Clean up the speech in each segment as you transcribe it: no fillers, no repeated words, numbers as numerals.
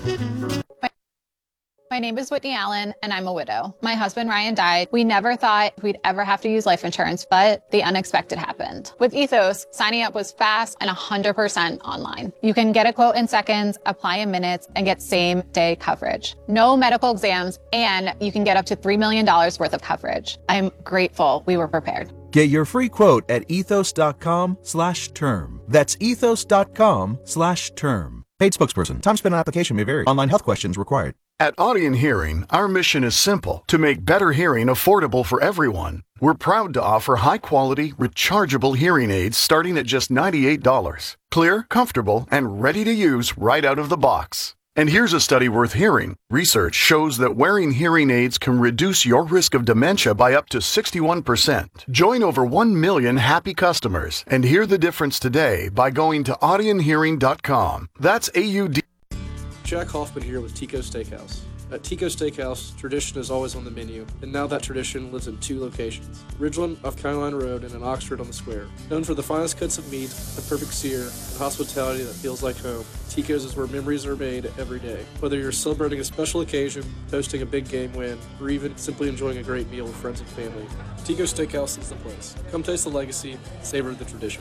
My name is Whitney Allen, and I'm a widow. My husband, Ryan, died. We never thought we'd ever have to use life insurance, but the unexpected happened. With Ethos, signing up was fast and 100% online. You can get a quote in seconds, apply in minutes, and get same-day coverage. No medical exams, and you can get up to $3 million worth of coverage. I'm grateful we were prepared. Get your free quote at ethos.com/term. That's ethos.com/term. Paid spokesperson. Time spent on application may vary. Online health questions required. At Audien Hearing, our mission is simple: to make better hearing affordable for everyone. We're proud to offer high-quality, rechargeable hearing aids starting at just $98. Clear, comfortable, and ready to use right out of the box. And here's a study worth hearing. Research shows that wearing hearing aids can reduce your risk of dementia by up to 61%. Join over 1 million happy customers and hear the difference today by going to audienhearing.com. That's AUD. Jack Hoffman here with Tico Steakhouse. At Tico Steakhouse, tradition is always on the menu, and now that tradition lives in 2 locations: Ridgeland off County Line Road and in Oxford on the Square. Known for the finest cuts of meat, the perfect sear, and hospitality that feels like home, Tico's is where memories are made every day. Whether you're celebrating a special occasion, hosting a big game win, or even simply enjoying a great meal with friends and family, Tico Steakhouse is the place. Come taste the legacy, savor the tradition.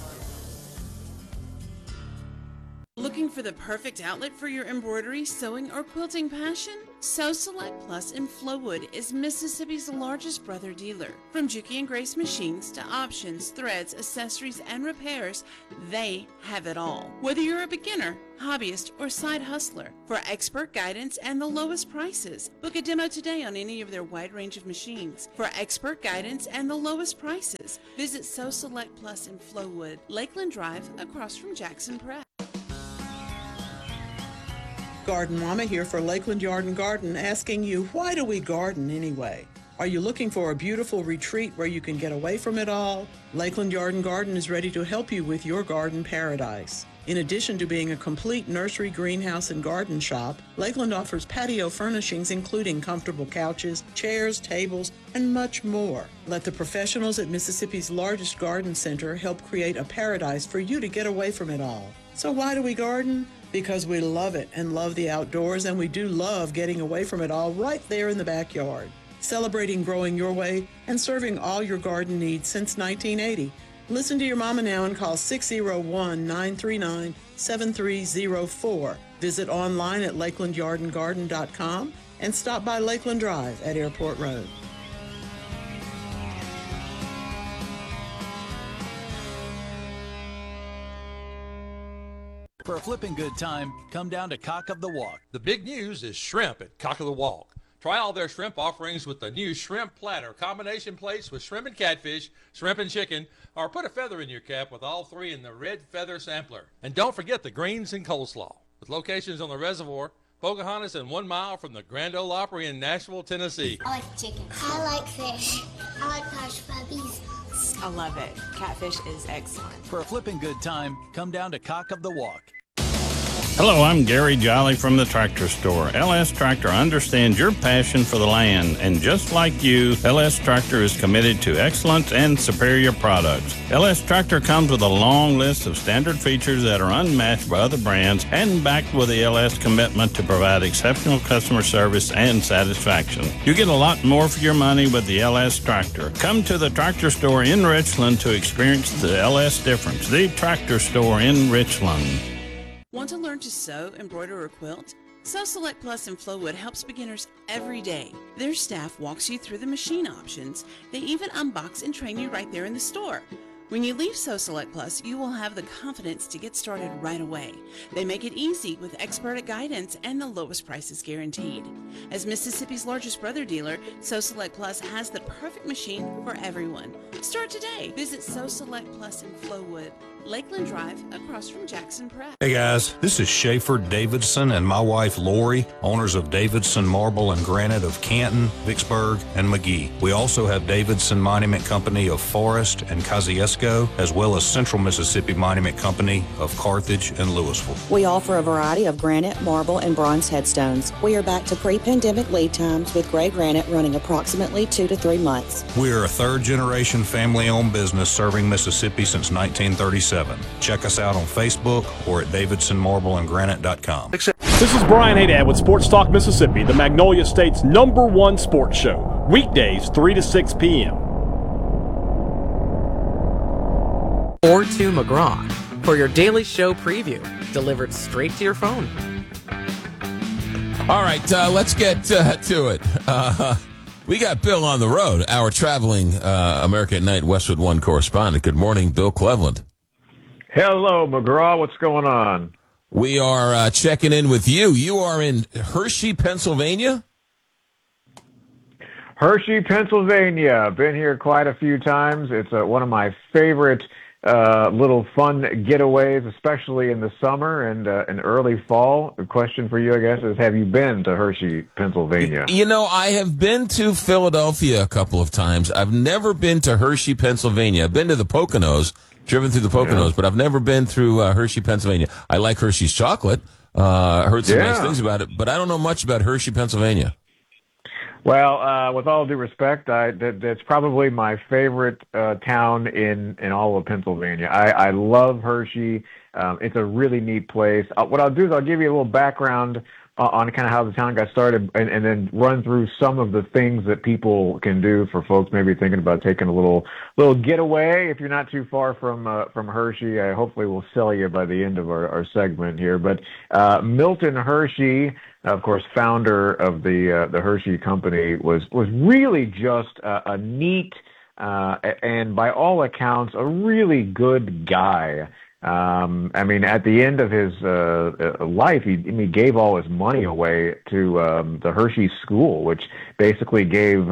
Looking for the perfect outlet for your embroidery, sewing, or quilting passion? Sew Select Plus in Flowood is Mississippi's largest brother dealer. From Juki and Grace machines to options, threads, accessories, and repairs, they have it all. Whether you're a beginner, hobbyist, or side hustler, for expert guidance and the lowest prices, book a demo today on any of their wide range of machines. For expert guidance and the lowest prices, visit Sew Select Plus in Flowood, Lakeland Drive, across from Jackson Prep. Garden Mama here for Lakeland Yard and Garden, asking you, why do we garden anyway? Are you looking for a beautiful retreat where you can get away from it all? Lakeland Yard and Garden is ready to help you with your garden paradise. In addition to being a complete nursery, greenhouse, and garden shop, Lakeland offers patio furnishings including comfortable couches, chairs, tables, and much more. Let the professionals at Mississippi's largest garden center help create a paradise for you to get away from it all. So why do we garden? Because we love it and love the outdoors, and we do love getting away from it all right there in the backyard. Celebrating growing your way and serving all your garden needs since 1980. Listen to your mama now and call 601-939-7304. Visit online at lakelandyardandgarden.com and stop by Lakeland Drive at Airport Road. For a flipping good time, come down to Cock of the Walk. The big news is shrimp at Cock of the Walk. Try all their shrimp offerings with the new shrimp platter, combination plates with shrimp and catfish, shrimp and chicken, or put a feather in your cap with all 3 in the red feather sampler. And don't forget the greens and coleslaw. With locations on the Reservoir, Pocahontas, and 1 mile from the Grand Ole Opry in Nashville, Tennessee. I like chicken. I like fish. I like hush puppies. I love it. Catfish is excellent. For a flipping good time, come down to Cock of the Walk. Hello, I'm Gary Jolly from the Tractor Store. LS Tractor understands your passion for the land, and just like you, LS Tractor is committed to excellence and superior products. LS Tractor comes with a long list of standard features that are unmatched by other brands and backed with the LS commitment to provide exceptional customer service and satisfaction. You get a lot more for your money with the LS Tractor. Come to the Tractor Store in Richland to experience the LS difference. The Tractor Store in Richland. Want to learn to sew, embroider, or quilt? Sew Select Plus in Flowood helps beginners every day. Their staff walks you through the machine options. They even unbox and train you right there in the store. When you leave Sew Select Plus, you will have the confidence to get started right away. They make it easy with expert guidance and the lowest prices guaranteed. As Mississippi's largest brother dealer, Sew Select Plus has the perfect machine for everyone. Start today. Visit Sew Select Plus in Flowood, Lakeland Drive, across from Jackson Prep. Hey guys, this is Schaefer Davidson and my wife Lori, owners of Davidson Marble and Granite of Canton, Vicksburg, and McGee. We also have Davidson Monument Company of Forest and Kosciuszko, as well as Central Mississippi Monument Company of Carthage and Louisville. We offer a variety of granite, marble, and bronze headstones. We are back to pre-pandemic lead times with gray granite running approximately 2 to 3 months. We are a third-generation family-owned business serving Mississippi since 1937. Check us out on Facebook or at davidsonmarbleandgranite.com. This is Brian Haydad with Sports Talk Mississippi, the Magnolia State's #1 sports show. Weekdays, 3 to 6 p.m. Or to McGraw for your daily show preview, delivered straight to your phone. All right, let's get to it. We got Bill on the road, our traveling America at Night Westwood One correspondent. Good morning, Bill Cleveland. Hello, McGraw. What's going on? We are checking in with you. You are in Hershey, Pennsylvania? Hershey, Pennsylvania. Been here quite a few times. It's one of my favorite little fun getaways, especially in the summer and early fall. The question for you, I guess, is have you been to Hershey, Pennsylvania? You know, I have been to Philadelphia a couple of times. I've never been to Hershey, Pennsylvania. I've been to the Poconos, driven through the Poconos, but I've never been through Hershey, Pennsylvania. I like Hershey's chocolate. Heard some nice things about it, but I don't know much about Hershey, Pennsylvania. Well, with all due respect, that's probably my favorite town in all of Pennsylvania. I love Hershey. It's a really neat place. What I'll do is I'll give you a little background on kind of how the town got started, and then run through some of the things that people can do for folks maybe thinking about taking a little getaway. If you're not too far from Hershey, I hopefully will sell you by the end of our segment here. But Milton Hershey, of course, founder of the Hershey Company, was really just a neat and by all accounts a really good guy. I mean, at the end of his life, he gave all his money away to the Hershey School, which basically gave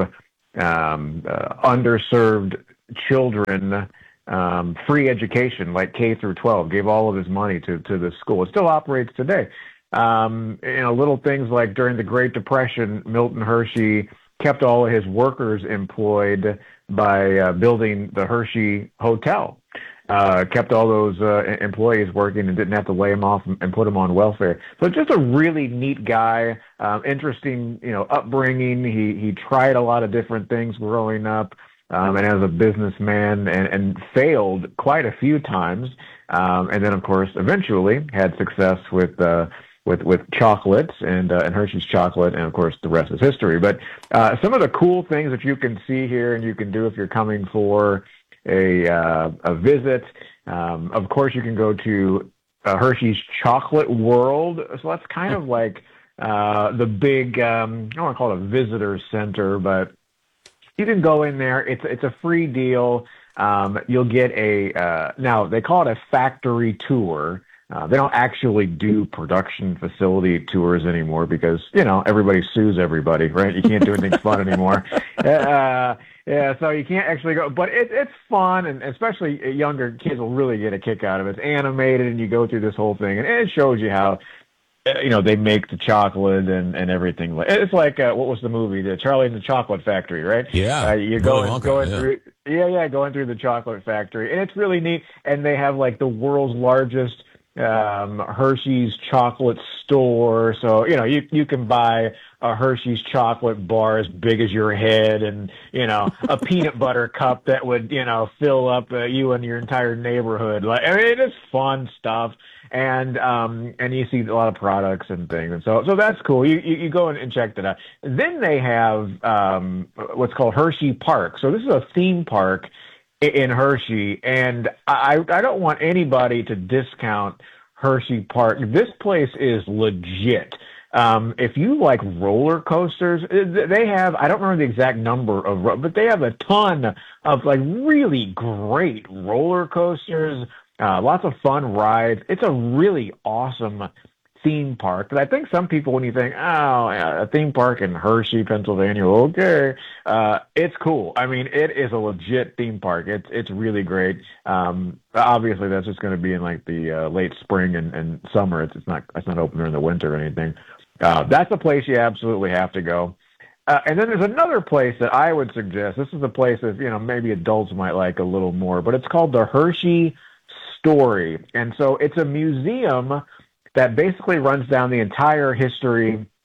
underserved children free education, like K through 12. Gave all of his money to the school. It still operates today. Little things like during the Great Depression, Milton Hershey kept all of his workers employed by building the Hershey Hotel. Kept all those employees working and didn't have to lay them off and put them on welfare. So just a really neat guy, interesting, upbringing. He tried a lot of different things growing up, and as a businessman and failed quite a few times. And then, of course, eventually had success with chocolates and Hershey's chocolate, and of course the rest is history. But some of the cool things that you can see here and you can do if you're coming for a visit. Of course, you can go to Hershey's Chocolate World. So that's kind of like the big, I don't want to call it a visitor center, but you can go in there. It's a free deal. You'll get now they call it a factory tour. They don't actually do production facility tours anymore because, everybody sues everybody, right? You can't do anything fun anymore. Yeah, so you can't actually go, but it's fun, and especially younger kids will really get a kick out of it. It's animated, and you go through this whole thing, and it shows you how, they make the chocolate and everything. It's like, what was the movie? The Charlie and the Chocolate Factory, right? Yeah. You're going through the chocolate factory, and it's really neat. And they have like the world's largest Hershey's chocolate store. So, you can buy a Hershey's chocolate bar as big as your head and, a peanut butter cup that would, fill up you and your entire neighborhood. It is fun stuff. And you see a lot of products and things. And so that's cool. You go and check that out. Then they have what's called Hershey Park. So this is a theme park in Hershey, and I don't want anybody to discount Hershey Park. This place is legit. If you like roller coasters, they have, I don't remember the exact number but they have a ton of like really great roller coasters, lots of fun rides. It's a really awesome theme park. But I think some people, when you think, a theme park in Hershey, Pennsylvania, okay, it's cool. I mean, it is a legit theme park. It's really great. Obviously, that's just going to be in like the late spring and summer. It's not open during the winter or anything. That's a place you absolutely have to go. And then there's another place that I would suggest. This is a place that maybe adults might like a little more, but it's called the Hershey Story, and so it's a museum that basically runs down the entire history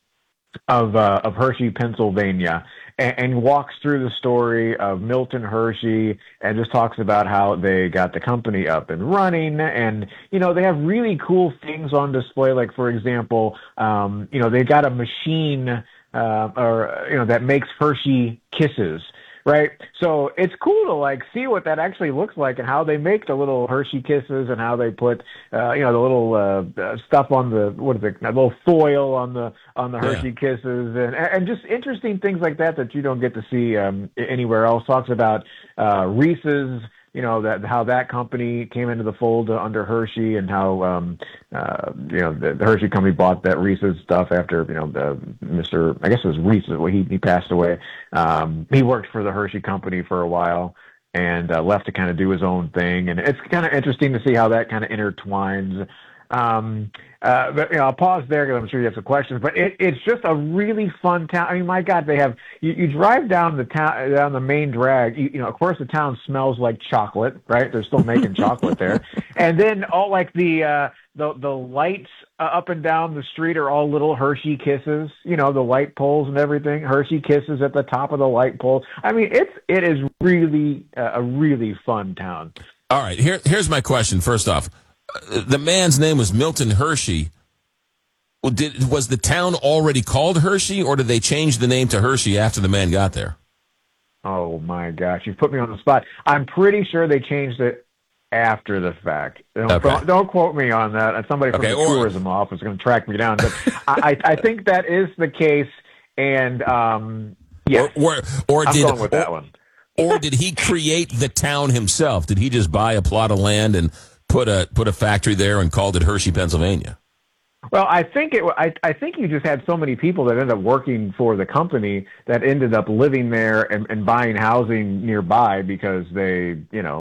of Hershey, Pennsylvania, and walks through the story of Milton Hershey and just talks about how they got the company up and running. And, they have really cool things on display. Like, for example, they got a machine that makes Hershey Kisses. Right. So it's cool to see what that actually looks like and how they make the little Hershey Kisses and how they put, the little stuff on the, a little foil on the Hershey Kisses and just interesting things like that you don't get to see anywhere else. Talks about Reese's, how that company came into the fold under Hershey and how, the Hershey company bought that Reese's stuff after, I guess it was Reese's, he passed away. He worked for the Hershey company for a while and left to kind of do his own thing. And it's kind of interesting to see how that kind of intertwines. But I'll pause there because I'm sure you have some questions. But it's just a really fun town. I mean, my God, they have you drive down the town, down the main drag. Of course, the town smells like chocolate, right? They're still making chocolate there, and then all the lights up and down the street are all little Hershey Kisses. The light poles and everything. Hershey Kisses at the top of the light poles. I mean, it is really a really fun town. All right, here's my question. First off. The man's name was Milton Hershey. Was the town already called Hershey, or did they change the name to Hershey after the man got there? Oh, my gosh. You've put me on the spot. I'm pretty sure they changed it after the fact. Don't quote me on that. Somebody from the tourism office is going to track me down. But I think that is the case. And, yeah, I'm going with that one. Or did he create the town himself? Did he just buy a plot of land and put a factory there and called it Hershey, Pennsylvania? Well, I think you just had so many people that ended up working for the company that ended up living there and buying housing nearby because they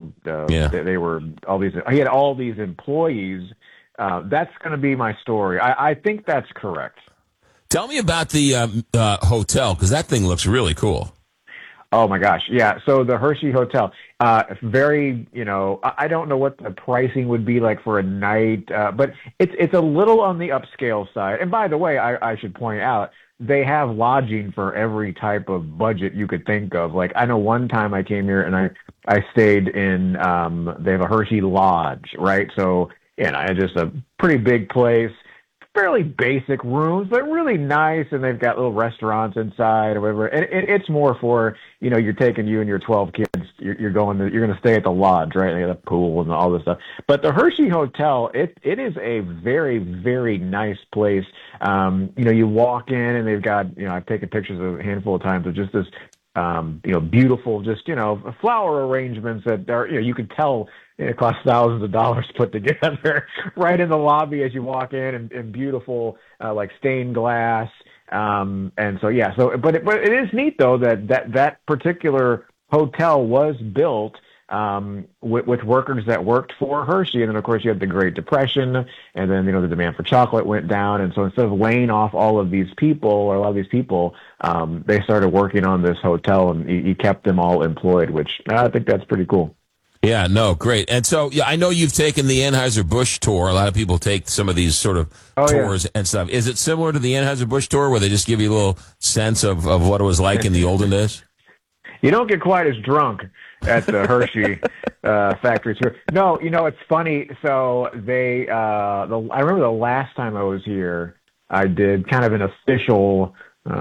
were he had all these employees. That's going to be my story. I think that's correct. Tell me about the hotel, because that thing looks really cool. Oh my gosh. Yeah. So the Hershey Hotel, very, I don't know what the pricing would be like for a night, but it's a little on the upscale side. And by the way, I should point out, they have lodging for every type of budget you could think of. Like, I know one time I came here and I stayed in, they have a Hershey Lodge, right? So, just a pretty big place. Fairly basic rooms, but really nice, and they've got little restaurants inside or whatever. And it's more for, you're taking you and your 12 kids, you're going to stay at the lodge, right? They got a pool and all this stuff. But the Hershey Hotel, it is a very, very nice place. You walk in and they've got, I've taken pictures a handful of times of just this, beautiful, just, flower arrangements that are, you could tell it costs thousands of dollars to put together right in the lobby as you walk in, and beautiful, like stained glass. And so, yeah, but it is neat though, that particular hotel was built, with workers that worked for Hershey. And then of course you had the Great Depression, and then, the demand for chocolate went down. And so instead of laying off all of these people, or a lot of these people, they started working on this hotel, and he kept them all employed, which I think that's pretty cool. Yeah, no, great. And so, I know you've taken the Anheuser-Busch tour. A lot of people take some of these sort of tours and stuff. Is it similar to the Anheuser-Busch tour, where they just give you a little sense of what it was like in the olden days? You don't get quite as drunk at the Hershey factory tour. No, it's funny. So I remember the last time I was here, I did kind of an official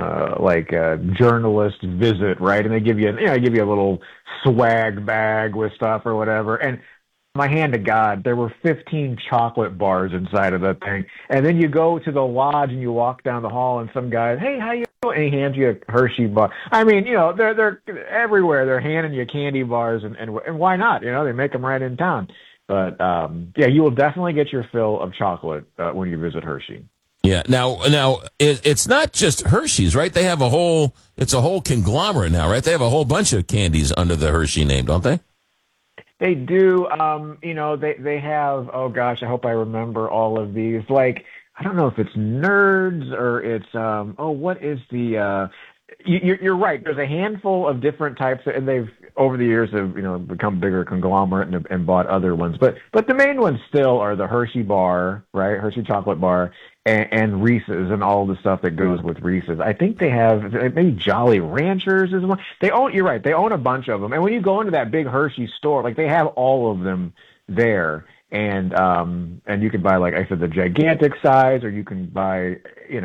journalist visit, right? And they give you, a little swag bag with stuff or whatever. And my hand to God, there were 15 chocolate bars inside of that thing. And then you go to the lodge and you walk down the hall, and some guy, hey, how you doing? And he hands you a Hershey bar. I mean, they're everywhere. They're handing you candy bars, and why not? They make them right in town. But you will definitely get your fill of chocolate when you visit Hershey. Yeah. Now, it's not just Hershey's, right? They have it's a whole conglomerate now, right? They have a whole bunch of candies under the Hershey name, don't they? They do. They have, oh gosh, I hope I remember all of these. Like, I don't know if it's Nerds or it's, what is the, you're right. There's a handful of different types, and they've, over the years, have become bigger conglomerate and bought other ones. But the main ones still are the Hershey bar, right? Hershey chocolate bar. and Reese's and all the stuff that goes with Reese's. I think they have maybe Jolly Ranchers is one. You're right. They own a bunch of them. And when you go into that big Hershey store, like they have all of them there. And you can buy, like I said, the gigantic size, or you can buy,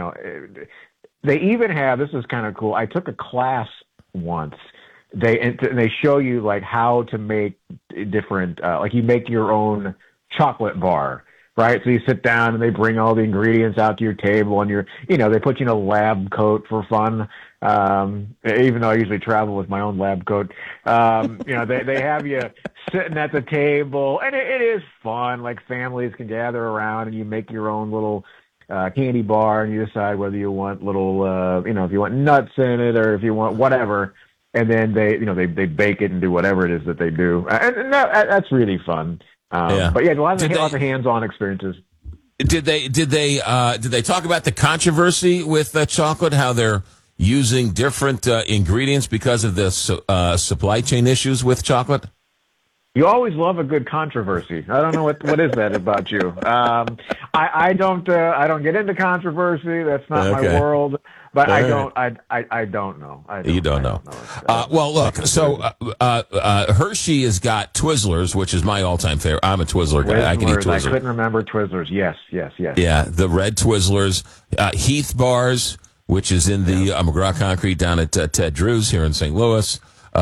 they even have, this is kind of cool. I took a class once. They show you like how to make different, like you make your own chocolate bar, right? So you sit down and they bring all the ingredients out to your table, and they put you in a lab coat for fun. Even though I usually travel with my own lab coat, they have you sitting at the table, and it is fun. Like families can gather around and you make your own little candy bar, and you decide whether you want little, if you want nuts in it or if you want whatever. And then they bake it and do whatever it is that they do. And that's really fun. But yeah, lots of hands-on experiences. Did they talk about the controversy with chocolate? How they're using different ingredients because of the supply chain issues with chocolate? You always love a good controversy. I don't know what is that about you. I don't get into controversy. That's not my world. But I don't know. You don't know. Well, look. So Hershey has got Twizzlers, which is my all-time favorite. I'm a Twizzler guy. I can eat Twizzlers. I couldn't remember Twizzlers. Yes. Yeah, the red Twizzlers, Heath bars, which is in the McGraw Concrete down at Ted Drew's here in St. Louis.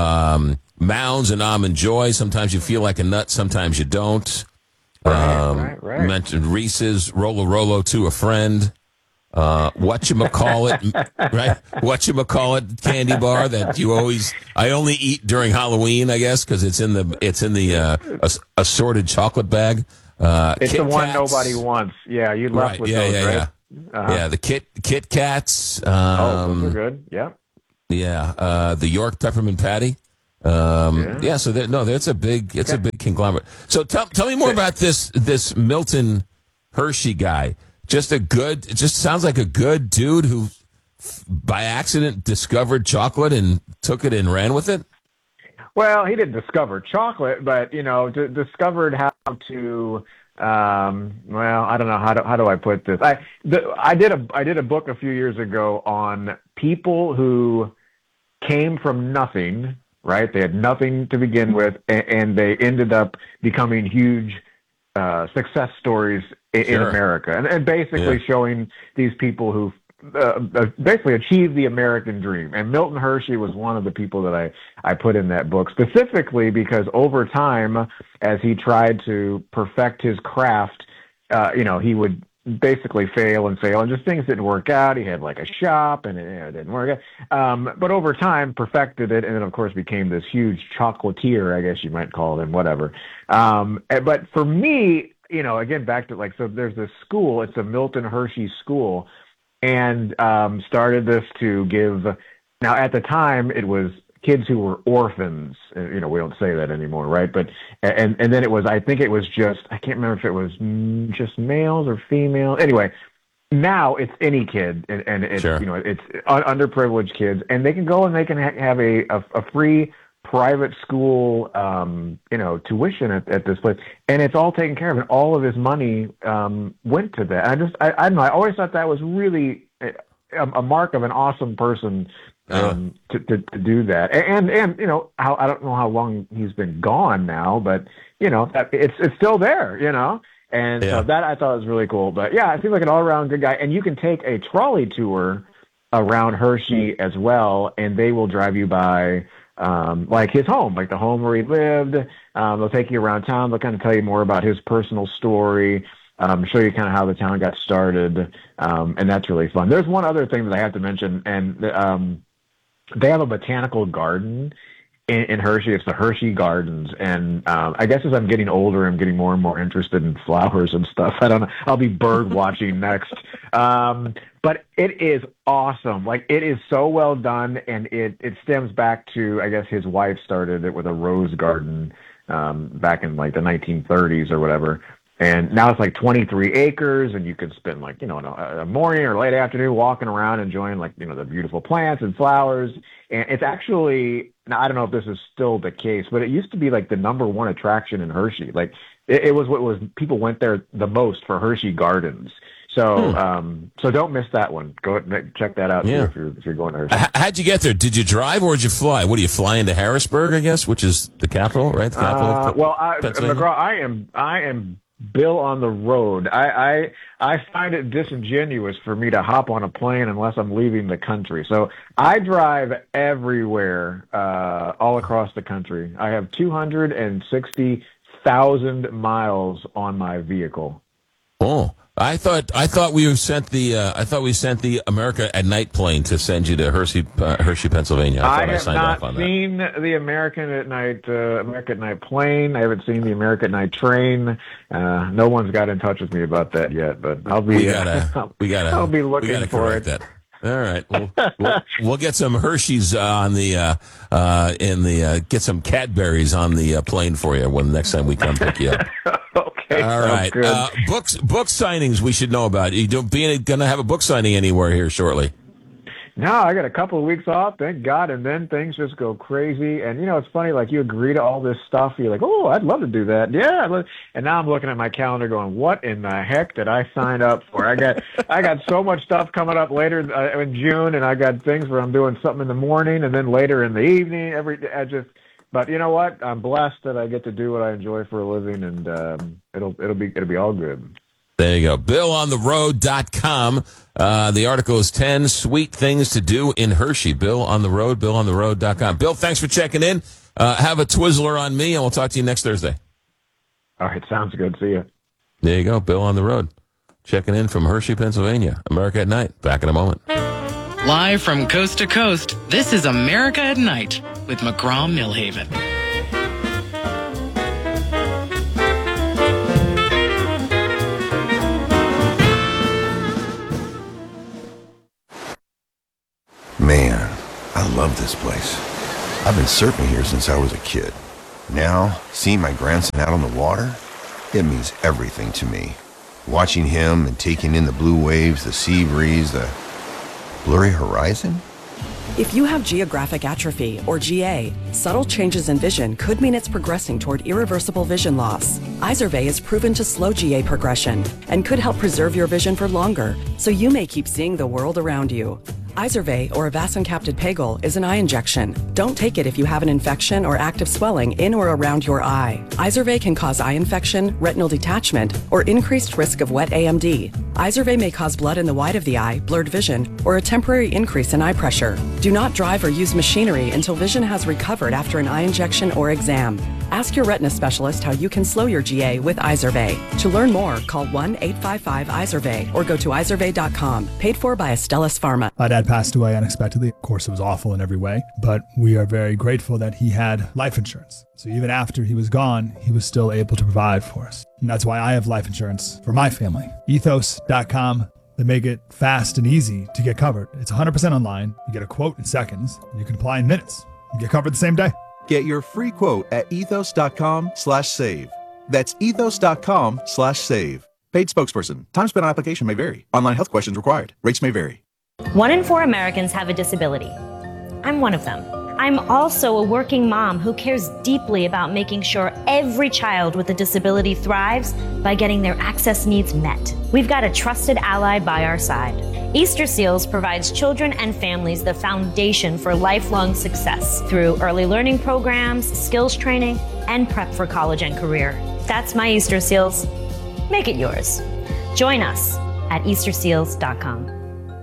Mounds and Almond Joy. Sometimes you feel like a nut, sometimes you don't. Right. Mentioned Reese's, Rolo to a friend. Whatchamacallit, right? Whatchamacallit candy bar that I only eat during Halloween, I guess, because it's in the assorted chocolate bag. It's Kit the one Kats. Nobody wants. Yeah, you left with those, right? Yeah, the Kit Kats. Those are good. Yeah. Yeah, the York peppermint patty. So that's a big conglomerate. So tell me more about this Milton Hershey guy. Just sounds like a good dude who by accident discovered chocolate and took it and ran with it. Well, he didn't discover chocolate, but discovered how to. I don't know how do I put this. I did a book a few years ago on people who came from nothing. Right, they had nothing to begin with, and they ended up becoming huge success stories in America, and basically showing these people who basically achieved the American dream. And Milton Hershey was one of the people that I put in that book, specifically because over time, as he tried to perfect his craft, he would basically fail and just things didn't work out. He had like a shop and it didn't work out. But over time perfected it, and then of course became this huge chocolatier, I guess you might call him, whatever. But for me, again, back to so there's this school, it's a Milton Hershey school, and started this to give, now at the time it was kids who were orphans. We don't say that anymore, right? But and then it was, I think it was just, I can't remember if it was just males or females. Anyway, now it's any kid, and it's it's underprivileged kids, and they can go and they can have a free private school tuition at this place, and it's all taken care of, and all of his money went to that. I don't know. I always thought that was really a mark of an awesome person. To do that, and I don't know how long he's been gone now, but it's still there, and so that I thought was really cool. But yeah, I seems like an all around good guy, and you can take a trolley tour around Hershey as well, and they will drive you by like his home, like the home where he lived. They'll take you around town. They'll kind of tell you more about his personal story. Show you kind of how the town got started, and that's really fun. There's one other thing that I have to mention, and they have a botanical garden in Hershey. It's the Hershey Gardens. And I guess as I'm getting older, I'm getting more and more interested in flowers and stuff. I don't know. I'll be bird watching next. But it is awesome. Like, it is so well done. And it stems back to, I guess his wife started it with a rose garden back in like the 1930s or whatever. And now it's like 23 acres, and you can spend like, a morning or late afternoon walking around enjoying like, the beautiful plants and flowers. And it's actually, now I don't know if this is still the case, but it used to be like the number one attraction in Hershey. Like it was people went there the most for Hershey Gardens. So so don't miss that one. Go and check that out too if you're going to Hershey. How'd you get there? Did you drive or did you fly? What do you fly into Harrisburg, I guess, which is the capital, right? The capital of Pennsylvania? McGraw, I am Bill on the road. I find it disingenuous for me to hop on a plane unless I'm leaving the country. So I drive everywhere, all across the country. I have 260,000 miles on my vehicle. Oh, I thought we sent the America at Night plane to send you to Hershey, Pennsylvania. I have not seen the America at Night plane. I haven't seen the America at Night train. No one's got in touch with me about that yet, but I'll be. I'll be looking for it. That. All right, we'll get some Hershey's on the get some Cadbury's on the plane for you when next time we come pick you up. Okay. All right. Book signings we should know about. You going to have a book signing anywhere here shortly? No, I got a couple of weeks off, thank God, and then things just go crazy. And, it's funny, like, you agree to all this stuff. You're like, oh, I'd love to do that. Yeah. And now I'm looking at my calendar going, what in the heck did I sign up for? I got so much stuff coming up later in June, and I got things where I'm doing something in the morning and then later in the evening. But you know what? I'm blessed that I get to do what I enjoy for a living, and it'll be all good. There you go. BillOnTheRoad.com. The article is 10 Sweet Things to Do in Hershey. Bill on the Road, BillOnTheRoad.com. Bill, thanks for checking in. Have a Twizzler on me, and we'll talk to you next Thursday. All right, sounds good. See you. There you go. Bill on the Road. Checking in from Hershey, Pennsylvania. America at Night. Back in a moment. Live from coast to coast, this is America at Night with McGraw-Millhaven. Man, I love this place. I've been surfing here since I was a kid. Now, seeing my grandson out on the water, it means everything to me. Watching him and taking in the blue waves, the sea breeze, the blurry horizon. If you have geographic atrophy, or GA, subtle changes in vision could mean it's progressing toward irreversible vision loss. Izervay is proven to slow GA progression and could help preserve your vision for longer, so you may keep seeing the world around you. Izervay, or avacincaptad pegol, is an eye injection. Don't take it if you have an infection or active swelling in or around your eye. Izervay can cause eye infection, retinal detachment, or increased risk of wet AMD. Izervay may cause blood in the white of the eye, blurred vision, or a temporary increase in eye pressure. Do not drive or use machinery until vision has recovered after an eye injection or exam. Ask your retina specialist how you can slow your GA with Izervay. To learn more, call 1-855-IZERVAY or go to izervay.com. Paid for by Astellas Pharma. My dad passed away unexpectedly. Of course, it was awful in every way, but we are very grateful that he had life insurance. So even after he was gone, he was still able to provide for us. And that's why I have life insurance for my family. Ethos.com. They make it fast and easy to get covered. It's 100% online. You get a quote in seconds. You can apply in minutes. You get covered the same day. Get your free quote at ethos.com/save. That's ethos.com/save. Paid spokesperson. Time spent on application may vary. Online health questions required. Rates may vary. 1 in 4 Americans have a disability. I'm one of them. I'm also a working mom who cares deeply about making sure every child with a disability thrives by getting their access needs met. We've got a trusted ally by our side. Easter Seals provides children and families the foundation for lifelong success through early learning programs, skills training, and prep for college and career. That's my Easter Seals. Make it yours. Join us at easterseals.com.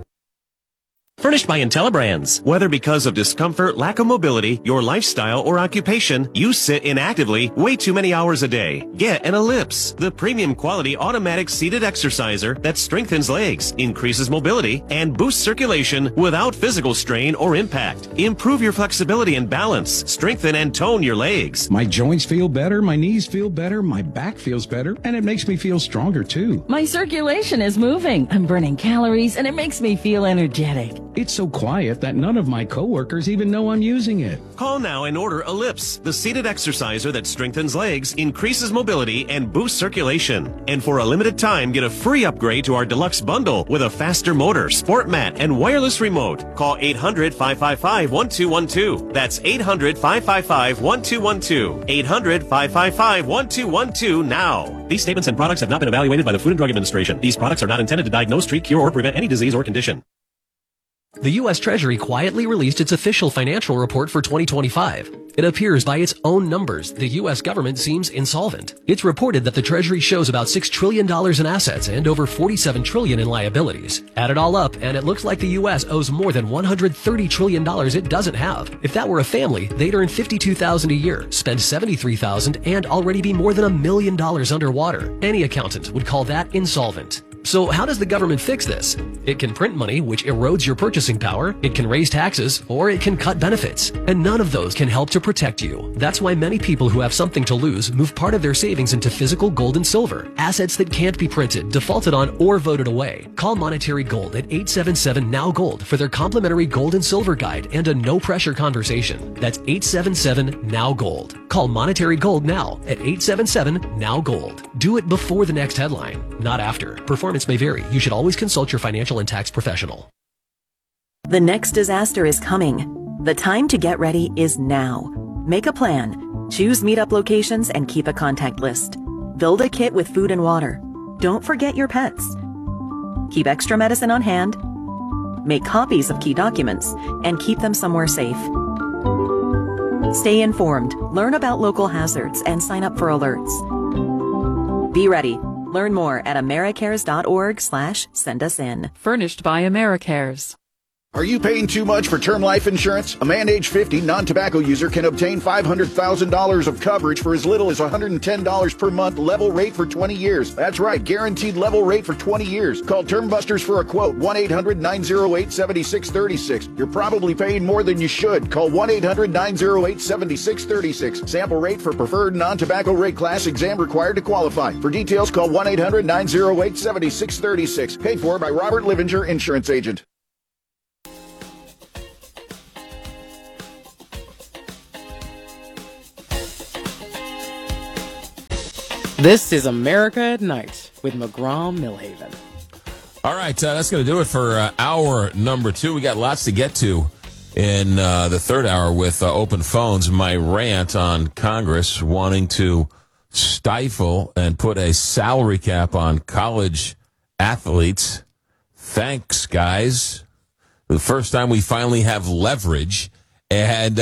Furnished by IntelliBrands. Whether because of discomfort, lack of mobility, your lifestyle, or occupation, you sit inactively way too many hours a day. Get an Ellipse, the premium quality automatic seated exerciser that strengthens legs, increases mobility, and boosts circulation without physical strain or impact. Improve your flexibility and balance. Strengthen and tone your legs. My joints feel better, my knees feel better, my back feels better, and it makes me feel stronger too. My circulation is moving. I'm burning calories, and it makes me feel energetic. It's so quiet that none of my coworkers even know I'm using it. Call now and order Ellipse, the seated exerciser that strengthens legs, increases mobility, and boosts circulation. And for a limited time, get a free upgrade to our deluxe bundle with a faster motor, sport mat, and wireless remote. Call 800-555-1212. That's 800-555-1212. 800-555-1212 now. These statements and products have not been evaluated by the Food and Drug Administration. These products are not intended to diagnose, treat, cure, or prevent any disease or condition. The U.S. Treasury quietly released its official financial report for 2025. It appears by its own numbers the U.S. government seems insolvent. It's reported that the Treasury shows about $6 trillion in assets and over $47 trillion in liabilities. Add it all up, and it looks like the U.S. owes more than $130 trillion it doesn't have. If that were a family, they'd earn $52,000 a year, spend $73,000, and already be more than $1 million underwater. Any accountant would call that insolvent. So how does the government fix this? It can print money, which erodes your purchasing power, it can raise taxes, or it can cut benefits. And none of those can help to protect you. That's why many people who have something to lose move part of their savings into physical gold and silver, assets that can't be printed, defaulted on, or voted away. Call Monetary Gold at 877-NOW-GOLD for their complimentary gold and silver guide and a no-pressure conversation. That's 877-NOW-GOLD. Call Monetary Gold now at 877-NOW-GOLD. Do it before the next headline, not after. Performance may vary. You should always consult your financial and tax professional. The next disaster is coming. The time to get ready is now. Make a plan. Choose meetup locations and keep a contact list. Build a kit with food and water. Don't forget your pets. Keep extra medicine on hand. Make copies of key documents and keep them somewhere safe. Stay informed, learn about local hazards, and sign up for alerts. Be ready. Learn more at americares.org/send-us-in. Furnished by AmeriCares. Are you paying too much for term life insurance? A man age 50 non-tobacco user can obtain $500,000 of coverage for as little as $110 per month, level rate for 20 years. That's right, guaranteed level rate for 20 years. Call Term Busters for a quote, 1-800-908-7636. You're probably paying more than you should. Call 1-800-908-7636. Sample rate for preferred non-tobacco rate class, exam required to qualify. For details, call 1-800-908-7636. Paid for by Robert Livinger, Insurance Agent. This is America at Night with McGraw-Milhaven. All right, that's going to do it for hour number 2. We got lots to get to in the third hour with open phones. My rant on Congress wanting to stifle and put a salary cap on college athletes. Thanks, guys. The first time we finally have leverage, and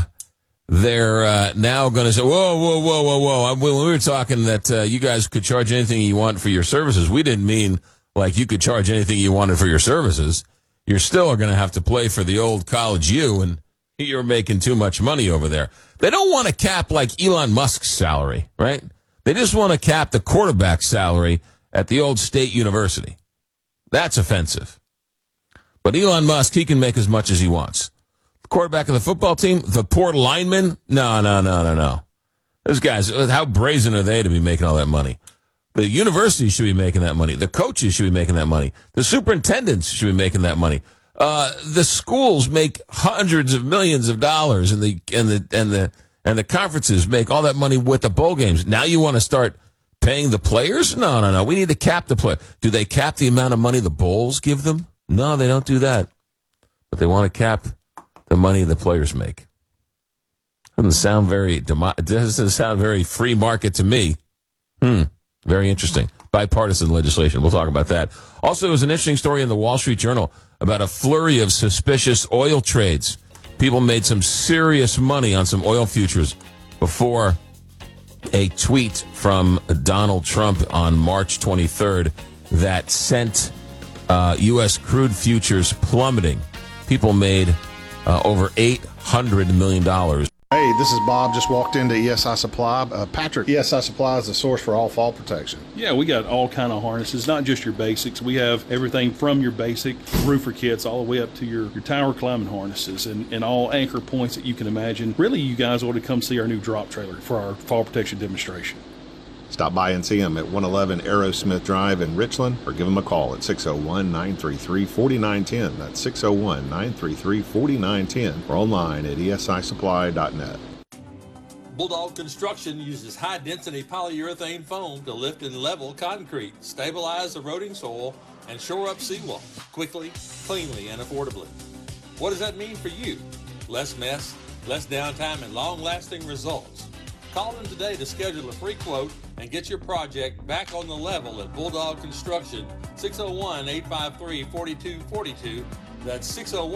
they're now going to say, whoa. When we were talking that you guys could charge anything you want for your services, we didn't mean like you could charge anything you wanted for your services. You're still going to have to play for the old college U, and you're making too much money over there. They don't want to cap like Elon Musk's salary, right? They just want to cap the quarterback salary at the old state university. That's offensive. But Elon Musk, he can make as much as he wants. Quarterback of the football team, the poor lineman, no. Those guys, how brazen are they to be making all that money? The university should be making that money. The coaches should be making that money. The superintendents should be making that money. The schools make hundreds of millions of dollars, and the conferences make all that money with the bowl games. Now you want to start paying the players? No. We need to cap the player. Do they cap the amount of money the bowls give them? No, they don't do that. But they want to cap the money the players make. Doesn't sound very free market to me. Very interesting. Bipartisan legislation. We'll talk about that. Also, there was an interesting story in the Wall Street Journal about a flurry of suspicious oil trades. People made some serious money on some oil futures before a tweet from Donald Trump on March 23rd that sent U.S. crude futures plummeting. People made over $800 million. Hey, this is Bob. Just walked into ESI Supply. Patrick, ESI Supply is the source for all fall protection. Yeah, we got all kind of harnesses, not just your basics. We have everything from your basic roofer kits all the way up to your tower climbing harnesses and all anchor points that you can imagine. Really, you guys ought to come see our new drop trailer for our fall protection demonstration. Stop by and see them at 111 Aerosmith Drive in Richland or give them a call at 601-933-4910. That's 601-933-4910 or online at esisupply.net. Bulldog Construction uses high-density polyurethane foam to lift and level concrete, stabilize eroding soil, and shore up seawalls quickly, cleanly, and affordably. What does that mean for you? Less mess, less downtime, and long-lasting results. Call them today to schedule a free quote and get your project back on the level at Bulldog Construction, 601-853-4242. That's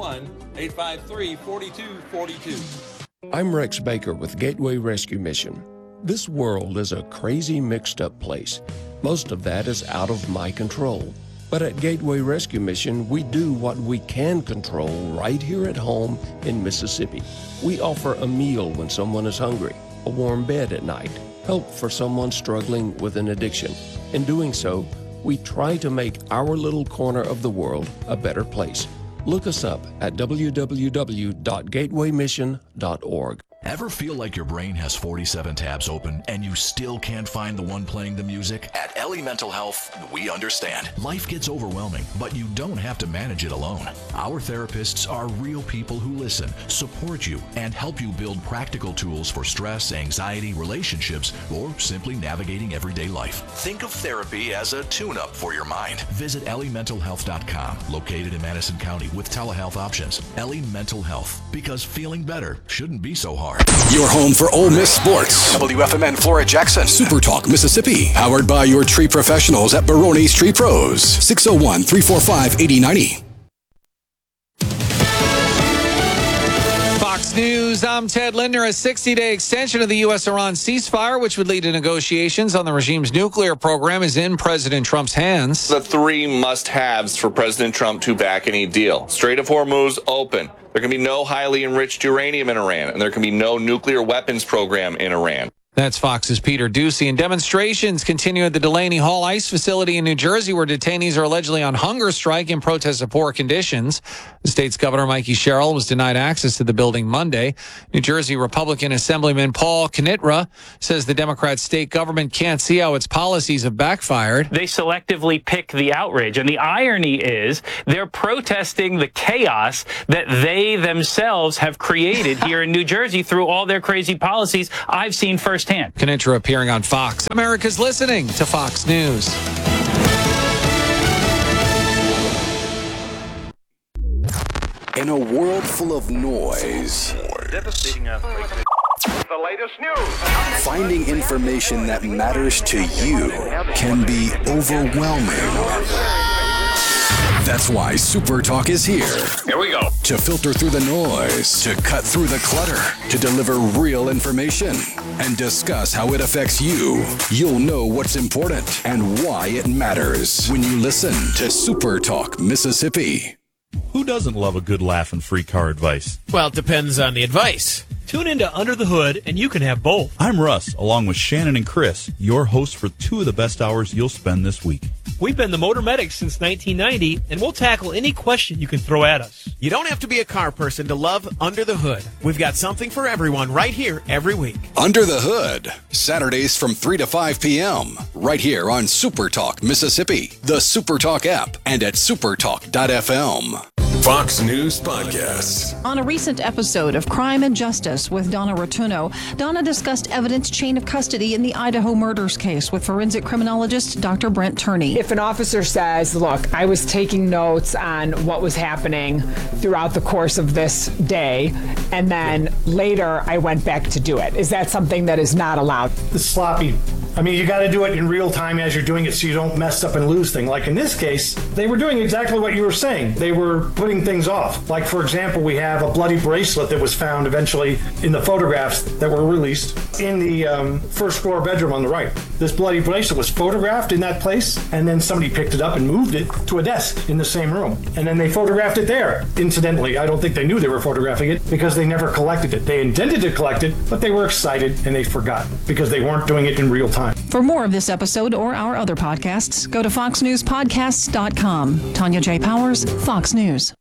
601-853-4242. I'm Rex Baker with Gateway Rescue Mission. This world is a crazy, mixed-up place. Most of that is out of my control. But at Gateway Rescue Mission, we do what we can control right here at home in Mississippi. We offer a meal when someone is hungry, a warm bed at night, help for someone struggling with an addiction. In doing so, we try to make our little corner of the world a better place. Look us up at www.gatewaymission.org. Ever feel like your brain has 47 tabs open and you still can't find the one playing the music? At Ellie Mental Health, we understand. Life gets overwhelming, but you don't have to manage it alone. Our therapists are real people who listen, support you, and help you build practical tools for stress, anxiety, relationships, or simply navigating everyday life. Think of therapy as a tune-up for your mind. Visit EllieMentalHealth.com, located in Madison County with telehealth options. Ellie Mental Health, because feeling better shouldn't be so hard. Your home for Ole Miss sports. WFMN Flora Jackson. Super Talk Mississippi. Powered by your tree professionals at Barone's Tree Pros. 601-345-8090. Fox News, I'm Ted Linder. A 60-day extension of the U.S.-Iran ceasefire, which would lead to negotiations on the regime's nuclear program, is in President Trump's hands. The three must-haves for President Trump to back any deal. Strait of Hormuz open. There can be no highly enriched uranium in Iran, and there can be no nuclear weapons program in Iran. That's Fox's Peter Ducey. And demonstrations continue at the Delaney Hall ICE facility in New Jersey, where detainees are allegedly on hunger strike in protest of poor conditions. The state's Governor Mikey Sherrill was denied access to the building Monday. New Jersey Republican Assemblyman Paul Knitra says the Democrat state government can't see how its policies have backfired. They selectively pick the outrage. And the irony is they're protesting the chaos that they themselves have created here in New Jersey through all their crazy policies I've seen firsthand. Knitra appearing on Fox. America's listening to Fox News. In a world full of noise, Devastating earthquake. The latest news. finding information that matters to you can be overwhelming. That's why Super Talk is here. Here we go. To filter through the noise, to cut through the clutter, to deliver real information, and discuss how it affects you. You'll know what's important and why it matters when you listen to Super Talk Mississippi. Who doesn't love a good laugh and free car advice? Well, it depends on the advice. Tune into Under the Hood, and you can have both. I'm Russ, along with Shannon and Chris, your hosts for 2 of the best hours you'll spend this week. We've been the Motor Medics since 1990, and we'll tackle any question you can throw at us. You don't have to be a car person to love Under the Hood. We've got something for everyone right here every week. Under the Hood, Saturdays from 3 to 5 p.m., right here on Super Talk Mississippi, the Super Talk app, and at supertalk.fm. Fox News Podcasts. On a recent episode of Crime and Justice with Donna Rotuno, Donna discussed evidence chain of custody in the Idaho murders case with forensic criminologist Dr. Brent Turney. If an officer says, look, I was taking notes on what was happening throughout the course of this day, and then later I went back to do it, is that something that is not allowed? It's sloppy. I mean, you got to do it in real time as you're doing it so you don't mess up and lose things. Like in this case, they were doing exactly what you were saying. They were putting things off. Like, for example, we have a bloody bracelet that was found eventually in the photographs that were released in the first floor bedroom on the right. This bloody bracelet was photographed in that place, and then somebody picked it up and moved it to a desk in the same room. And then they photographed it there. Incidentally, I don't think they knew they were photographing it because they never collected it. They intended to collect it, but they were excited and they forgot because they weren't doing it in real time. For more of this episode or our other podcasts, go to foxnewspodcasts.com. Tanya J. Powers, Fox News.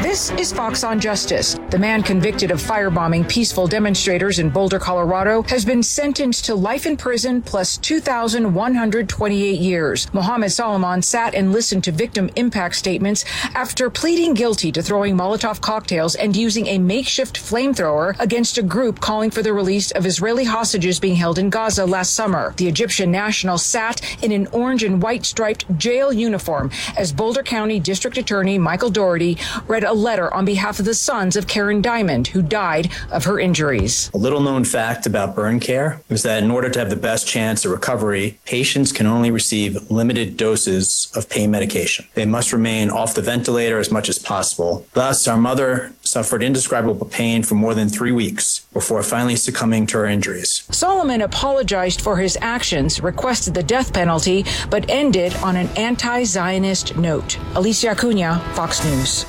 This is Fox on Justice. The man convicted of firebombing peaceful demonstrators in Boulder, Colorado, has been sentenced to life in prison plus 2,128 years. Mohammed Solomon sat and listened to victim impact statements after pleading guilty to throwing Molotov cocktails and using a makeshift flamethrower against a group calling for the release of Israeli hostages being held in Gaza last summer. The Egyptian national sat in an orange and white striped jail uniform as Boulder County District Attorney Michael Doherty read a letter on behalf of the sons of Karen Diamond, who died of her injuries. A little known fact about burn care is that in order to have the best chance of recovery, patients can only receive limited doses of pain medication. They must remain off the ventilator as much as possible. Thus, our mother suffered indescribable pain for more than 3 weeks before finally succumbing to her injuries. Solomon apologized for his actions, requested the death penalty, but ended on an anti-Zionist note. Alicia Acuna, Fox News.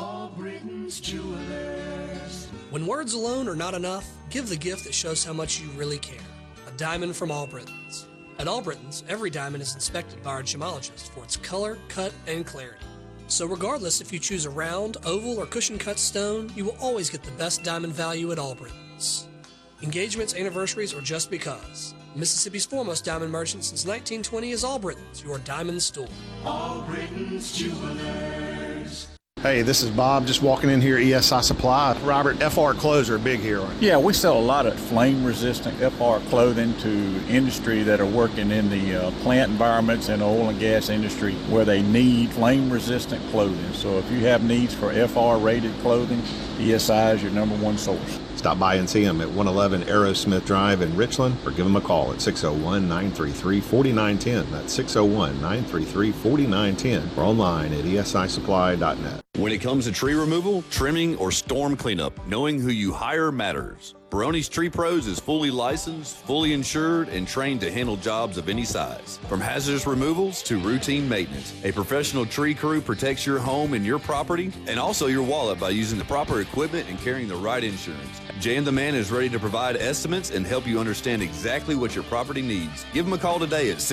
When words alone are not enough, give the gift that shows how much you really care. A diamond from Albritton's. At Albritton's, every diamond is inspected by our gemologist for its color, cut, and clarity. So regardless if you choose a round, oval, or cushion-cut stone, you will always get the best diamond value at Albritton's. Engagements, anniversaries, or just because. Mississippi's foremost diamond merchant since 1920 is Albritton's, your diamond store. Albritton's Jewelers. Hey, this is Bob, just walking in here at ESI Supply. Robert, FR clothes are big here. Yeah, we sell a lot of flame-resistant FR clothing to industry that are working in the plant environments and oil and gas industry where they need flame-resistant clothing. So if you have needs for FR-rated clothing, ESI is your #1 source. Stop by and see them at 111 Aerosmith Drive in Richland or give them a call at 601-933-4910. That's 601-933-4910 or online at esisupply.net. When it comes to tree removal, trimming, or storm cleanup, knowing who you hire matters. Barone's Tree Pros is fully licensed, fully insured, and trained to handle jobs of any size. From hazardous removals to routine maintenance, a professional tree crew protects your home and your property, and also your wallet by using the proper equipment and carrying the right insurance. Jan the Man is ready to provide estimates and help you understand exactly what your property needs. Give them a call today at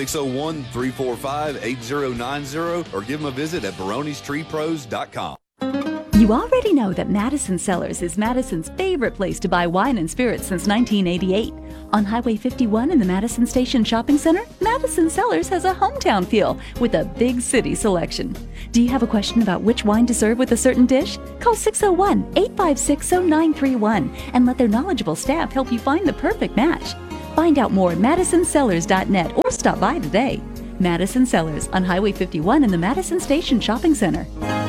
601-345-8090 or give them a visit at baronestreepros.com. You already know that Madison Cellars is Madison's favorite place to buy wine and spirits since 1988. On Highway 51 in the Madison Station Shopping Center, Madison Cellars has a hometown feel with a big city selection. Do you have a question about which wine to serve with a certain dish? Call 601-856-0931 and let their knowledgeable staff help you find the perfect match. Find out more at madisonCellars.net or stop by today. Madison Cellars on Highway 51 in the Madison Station Shopping Center.